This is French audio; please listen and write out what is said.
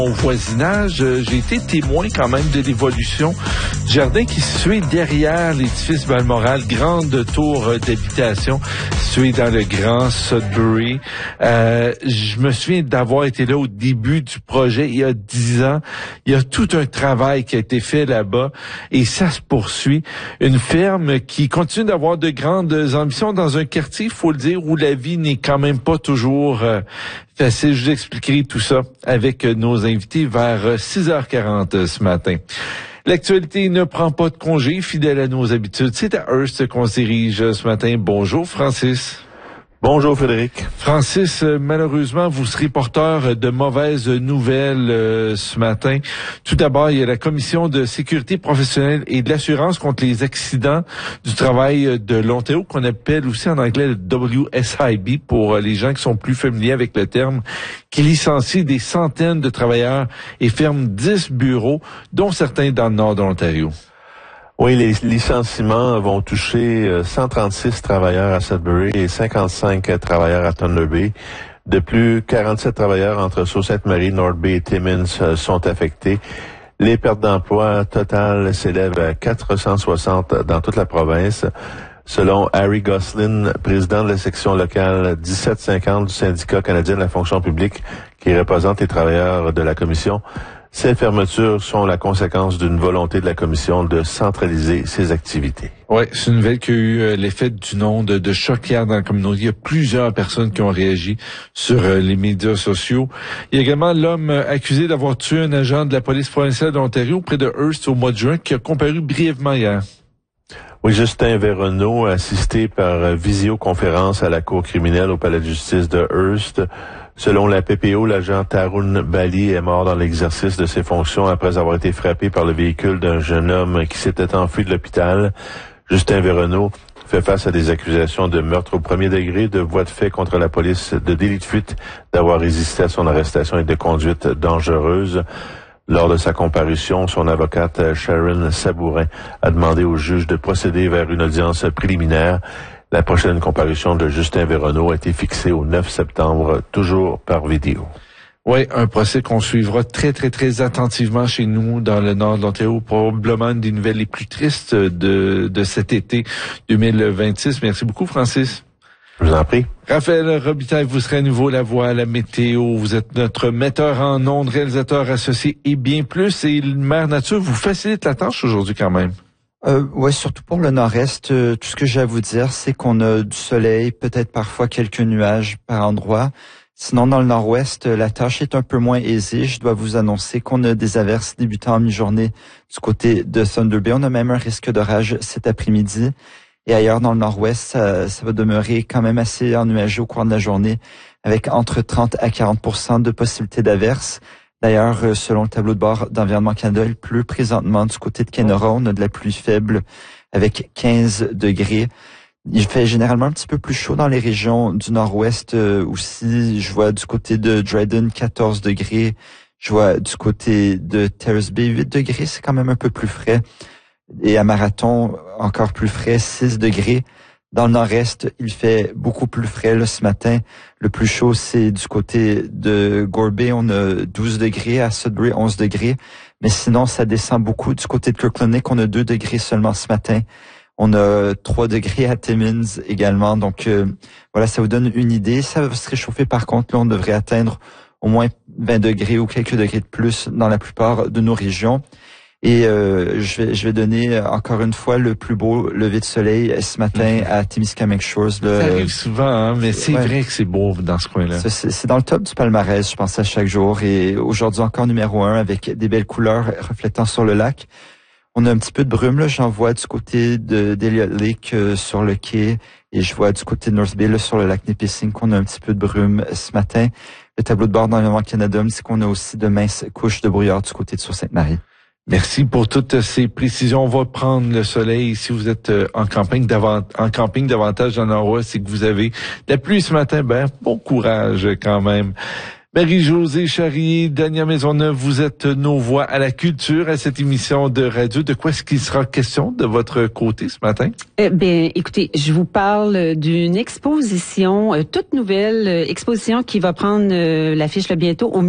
Au voisinage, j'ai été témoin quand même de l'évolution du jardin qui est situé derrière l'édifice Balmoral, grande tour d'habitation située dans le Grand Sudbury. Je me souviens d'avoir été là au début du projet il y a 10 ans. Il y a tout un travail qui a été fait là-bas et ça se poursuit. Une ferme qui continue d'avoir de grandes ambitions dans un quartier, il faut le dire, où la vie n'est quand même pas toujours facile. Je vous expliquerai tout ça avec nos invités vers 6h40 ce matin. L'actualité ne prend pas de congé, fidèle à nos habitudes. C'est à Hearst qu'on se dirige ce matin. Bonjour Francis. Bonjour Frédéric. Francis, malheureusement, vous serez porteur de mauvaises nouvelles ce matin. Tout d'abord, il y a la Commission de sécurité professionnelle et de l'assurance contre les accidents du travail de l'Ontario, qu'on appelle aussi en anglais le WSIB pour les gens qui sont plus familiers avec le terme, qui licencie des centaines de travailleurs et ferme 10 bureaux, dont certains dans le nord de l'Ontario. Oui, les licenciements vont toucher 136 travailleurs à Sudbury et 55 travailleurs à Thunder Bay. De plus, 47 travailleurs entre Sault-Sainte-Marie, North Bay et Timmins sont affectés. Les pertes d'emploi totales s'élèvent à 460 dans toute la province. Selon Harry Goslin, président de la section locale 1750 du syndicat canadien de la fonction publique, qui représente les travailleurs de la commission, ces fermetures sont la conséquence d'une volonté de la Commission de centraliser ses activités. Oui, c'est une nouvelle qui a eu l'effet d'une onde de choc hier dans la communauté. Il y a plusieurs personnes qui ont réagi sur les médias sociaux. Il y a également l'homme accusé d'avoir tué un agent de la police provinciale de l'Ontario près de Hearst au mois de juin qui a comparu brièvement hier. Oui, Justin Véronneau, assisté par visioconférence à la cour criminelle au palais de justice de Hearst. Selon la PPO, l'agent Tarun Bali est mort dans l'exercice de ses fonctions après avoir été frappé par le véhicule d'un jeune homme qui s'était enfui de l'hôpital. Justin Véronneau fait face à des accusations de meurtre au premier degré, de voies de fait contre la police, de délit de fuite, d'avoir résisté à son arrestation et de conduite dangereuse. Lors de sa comparution, son avocate Sharon Sabourin a demandé au juge de procéder vers une audience préliminaire. La prochaine comparution de Justin Véronneau a été fixée au 9 septembre, toujours par vidéo. Oui, un procès qu'on suivra très, très, très attentivement chez nous dans le nord de l'Ontario. Probablement une des nouvelles les plus tristes de cet été 2026. Merci beaucoup, Francis. Je vous en prie. Raphaël Robitaille, vous serez à nouveau la voix à la météo. Vous êtes notre metteur en ondes, réalisateur associé et bien plus. Et Mère Nature vous facilite la tâche aujourd'hui quand même. Ouais, surtout pour le nord-est, tout ce que j'ai à vous dire, c'est qu'on a du soleil, peut-être parfois quelques nuages par endroit. Sinon, dans le nord-ouest, la tâche est un peu moins aisée. Je dois vous annoncer qu'on a des averses débutant en mi-journée du côté de Thunder Bay. On a même un risque d'orage cet après-midi. Et ailleurs dans le nord-ouest, ça va demeurer quand même assez ennuagé au cours de la journée, avec entre 30 à 40% de possibilités d'averses. D'ailleurs, selon le tableau de bord d'Environnement Canada, il pleut présentement du côté de Kenora. On a de la pluie faible avec 15 degrés. Il fait généralement un petit peu plus chaud dans les régions du nord-ouest aussi. Je vois du côté de Dryden 14 degrés. Je vois du côté de Terrace Bay 8 degrés. C'est quand même un peu plus frais. Et à Marathon, encore plus frais, 6 degrés. Dans le nord-est, il fait beaucoup plus frais là, ce matin. Le plus chaud, c'est du côté de Gore Bay. On a 12 degrés. À Sudbury, 11 degrés. Mais sinon, ça descend beaucoup. Du côté de Kirkland Lake, on a 2 degrés seulement ce matin. On a 3 degrés à Timmins également. Donc, voilà, ça vous donne une idée. Ça va se réchauffer par contre. Là, on devrait atteindre au moins 20 degrés ou quelques degrés de plus dans la plupart de nos régions. Et je vais donner encore une fois le plus beau lever de soleil ce matin à Témiscamingue Shores. Ça arrive souvent, hein, mais c'est vrai que c'est beau dans ce coin-là. C'est dans le top du palmarès, je pense, à chaque jour. Et aujourd'hui encore numéro 1 avec des belles couleurs reflétant sur le lac. On a un petit peu de brume, là. J'en vois du côté d'Elliott Lake sur le quai. Et je vois du côté de North Bay, là, sur le lac Nipissing, qu'on a un petit peu de brume ce matin. Le tableau de bord d'Environnement Canada, c'est qu'on a aussi de minces couches de brouillard du côté de Sault-Sainte-Marie. Merci pour toutes ces précisions. On va prendre le soleil. Si vous êtes en camping davantage dans le nord-ouest et que vous avez de la pluie ce matin, bon courage quand même. Marie-Josée Charrier, Dania Maisonneuve, vous êtes nos voix à la culture à cette émission de radio. De quoi est-ce qu'il sera question de votre côté ce matin? Écoutez, je vous parle d'une exposition, toute nouvelle exposition qui va prendre l'affiche là bientôt au